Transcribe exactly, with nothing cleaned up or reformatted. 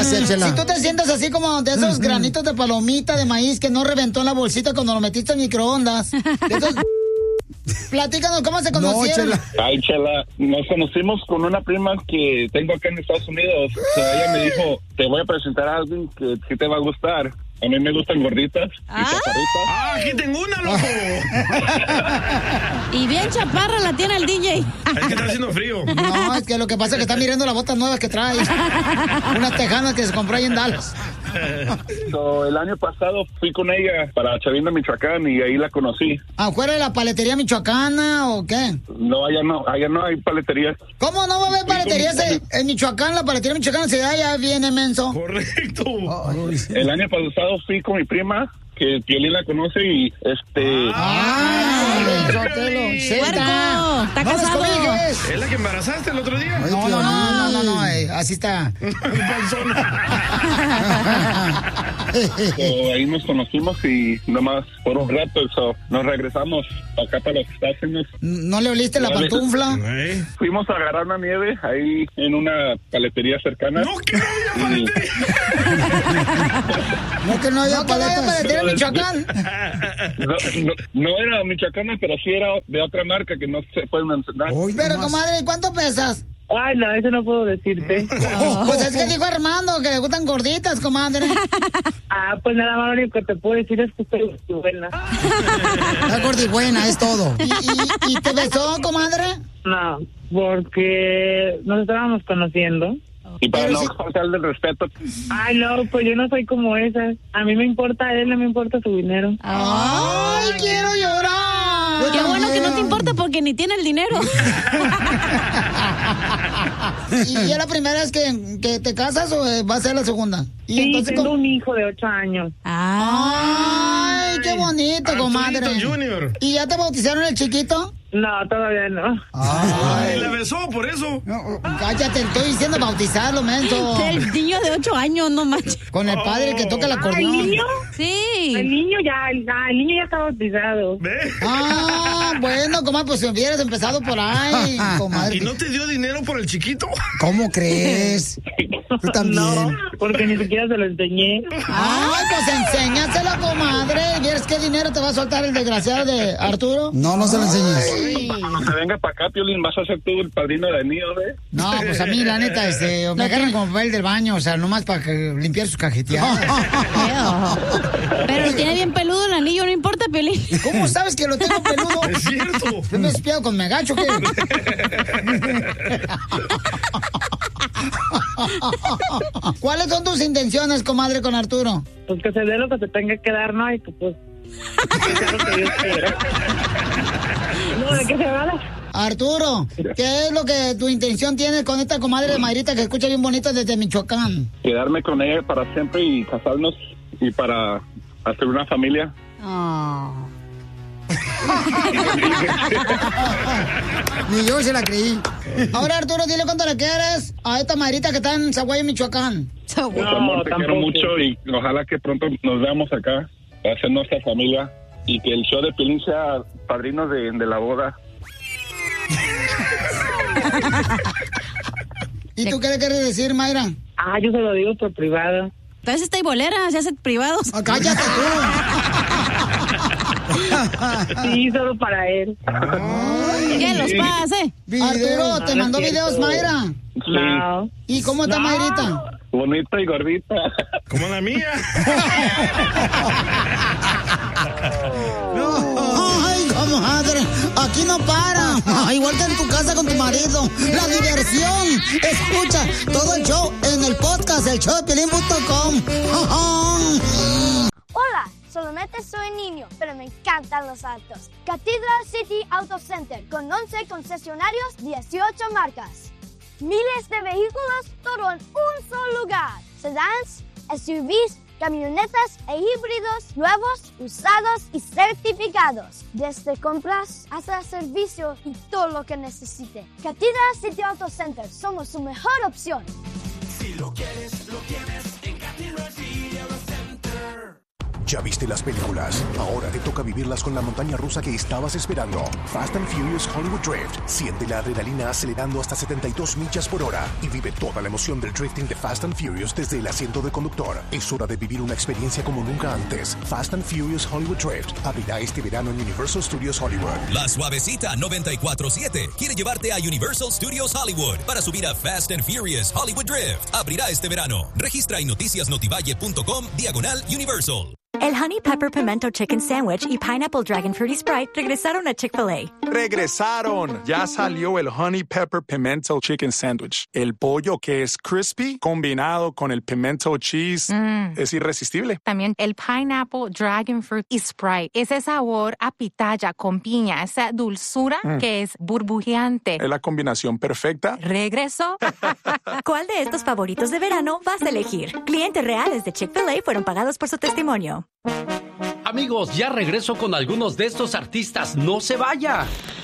Gracias, Chela. Si tú te sientes así como de esos granitos de palomita de maíz que no reventó en la bolsita cuando lo metiste en microondas. Entonces, platícanos cómo se conocieron. No, Chela. Ay, Chela, nos conocimos con una prima que tengo acá en Estados Unidos. O sea, ella me dijo, te voy a presentar a alguien que sí te va a gustar. A mí me gustan gorditas ah. y chaparritas. ¡Ah, aquí tengo una, loco! Y bien chaparra la tiene el D J. Es que está haciendo frío. No, es que lo que pasa es que está mirando las botas nuevas que trae. Unas tejanas que se compró ahí en Dallas. So, el año pasado fui con ella para Chavinda, Michoacán, y ahí la conocí. ¿Afuera de la paletería michoacana o qué? No, allá no, allá no hay paleterías. ¿Cómo no va a haber paleterías en, en Michoacán? La paletería michoacana se da ya viene, menso. Correcto. Oh, el año pasado fui con mi prima, que Piolín la conoce, y este... ¡Ah! ¡Puerco! ¿Está casado? ¿Es la que embarazaste el otro día? No, no, no, no, no, no, eh, así está. So, ahí nos conocimos y nomás por un rato, so, nos regresamos acá para los Estados Unidos. ¿No le oliste la pantufla? ¿Eh? Fuimos a agarrar una nieve ahí en una paletería cercana. No, que no había paletería. No, que no había no, paletas. Paletería Michoacán. No, no, no era michoacana, pero sí era de otra marca que no se puede mencionar. Uy, pero, comadre, ¿cuánto pesas? Ay, no, eso no puedo decirte. Oh, pues es que dijo Armando que le gustan gorditas, comadre. Ah, pues nada más lo único que te puedo decir es que estoy gordibuena. La gordibuena, es todo. ¿Y, y, ¿Y te besó, comadre? No, porque nos estábamos conociendo. Y para Pero no sí... faltarle el respeto. Ay, no, pues yo no soy como esa. A mí me importa él, no me importa su dinero. Ay, quiero llorar. Qué bueno que no te importa porque ni tiene el dinero. ¿Y es la primera vez que, que te casas o va a ser la segunda? ¿Y sí, entonces, tengo ¿cómo? un hijo de ocho años. Ay, qué bonito, comadre. Junior. ¿Y ya te bautizaron el chiquito? No, todavía no. Ay, la besó por eso. No, cállate, estoy diciendo bautizarlo, menso. El niño de ocho años, no manches. Con el padre que toca el acordeón. ¿El niño? Sí. El niño ya, el, el niño ya está bautizado. ¿Ve? Ah, bueno, comadre, pues si hubieras empezado por ahí, comadre. ¿Y no te dio dinero por el chiquito? ¿Cómo crees? Tú también. No, porque ni siquiera se lo enseñé. Ay, pues enséñaselo, comadre. ¿Vieres qué dinero te va a soltar el desgraciado de Arturo? No, no se lo enseñes. Cuando te venga para acá, Piolín, vas a ser tú el padrino de niño, ¿eh? No, pues a mí, la neta, este, me agarran como papel del baño, o sea, nomás para que limpiar sus cajeteadas. Pero lo tiene bien peludo el anillo, no importa, Piolín. ¿Cómo sabes que lo tengo peludo? Es cierto. ¿Te me has espiado con Megacho, qué? ¿Cuáles son tus intenciones, comadre, con Arturo? Pues que se dé lo que se tenga que dar, ¿no? Y que pues... que sea lo que Dios quiera. No, ¿de qué se habla? Arturo, ¿qué es lo que tu intención tienes con esta comadre de Mayrita que escucha bien bonita desde Michoacán? Quedarme con ella para siempre y casarnos y para hacer una familia. Oh. Ni yo se la creí. Ahora, Arturo, dile cuánto le quieres a esta Mayrita que está en Zaguayo, Michoacán. No, pues, amor, te tampoco. Quiero mucho y ojalá que pronto nos veamos acá para hacer nuestra familia y que el show de Piolín sea padrino de, de la boda. ¿Y tú qué le quieres decir, Mayra? Ah, yo se lo digo por privado. Entonces está y bolera, se hace privados. Oh, cállate tú. Sí, solo para él. Ay, ¿qué los pase? Arturo, ¿te mandó videos, Mayra? Sí. No. ¿Y cómo está, no. Mayrita? Bonita y gordita. Como la mía. No. Ay, comadre, aquí no para. Igual que en tu casa con tu marido. La diversión. Escucha todo el show en el podcast, el show de Piolín punto com. Hola, solamente soy niño, pero me encantan los autos. Cathedral City Auto Center, con once concesionarios, dieciocho marcas. Miles de vehículos, todo en un solo lugar. Sedans, S U Vs, camionetas e híbridos, nuevos, usados y certificados. Desde compras hasta servicio y todo lo que necesite. Cathedral City Auto Center, somos su mejor opción. Si lo quieres, lo tienes en Cathedral City Auto Center. Ya viste las películas. Ahora te toca vivirlas con la montaña rusa que estabas esperando. Fast and Furious Hollywood Drift. Siente la adrenalina acelerando hasta setenta y dos millas por hora y vive toda la emoción del drifting de Fast and Furious desde el asiento de conductor. Es hora de vivir una experiencia como nunca antes. Fast and Furious Hollywood Drift abrirá este verano en Universal Studios Hollywood. La Suavecita noventa y cuatro siete quiere llevarte a Universal Studios Hollywood para subir a Fast and Furious Hollywood Drift. Abrirá este verano. Registra en noticiasnotivalle punto com diagonal Universal. El Honey Pepper Pimento Chicken Sandwich y Pineapple Dragon Fruity Sprite regresaron a Chick-fil-A. ¡Regresaron! Ya salió el Honey Pepper Pimento Chicken Sandwich. El pollo que es crispy combinado con el pimento cheese mm. es irresistible. También el Pineapple Dragon Fruit y Sprite. Ese sabor a pitaya con piña, esa dulzura mm. que es burbujeante. Es la combinación perfecta. ¿Regresó? ¿Cuál de estos favoritos de verano vas a elegir? Clientes reales de Chick-fil-A fueron pagados por su testimonio. Amigos, ya regreso con algunos de estos artistas. ¡No se vaya!